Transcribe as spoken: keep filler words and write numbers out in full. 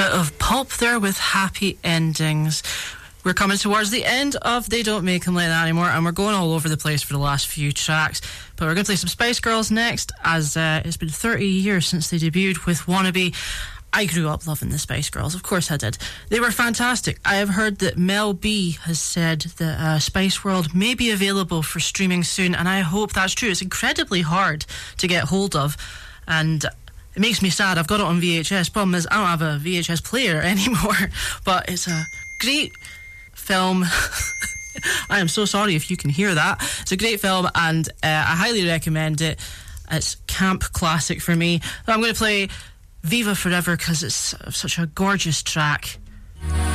Bit of pulp there with happy endings. We're coming towards the end of They Don't Make Them Like That Anymore, and we're going all over the place for the last few tracks. But we're going to play some Spice Girls next, as uh, it's been thirty years since they debuted with Wannabe. I grew up loving the Spice Girls, of course I did. They were fantastic. I have heard that Mel B has said that uh, Spice World may be available for streaming soon, and I hope that's true. It's incredibly hard to get hold of, and it makes me sad. I've got it on V H S. Problem is, I don't have a V H S player anymore, but it's a great film. I am so sorry if you can hear that. It's a great film, and uh, I highly recommend it. It's camp classic for me. I'm going to play Viva Forever because it's such a gorgeous track.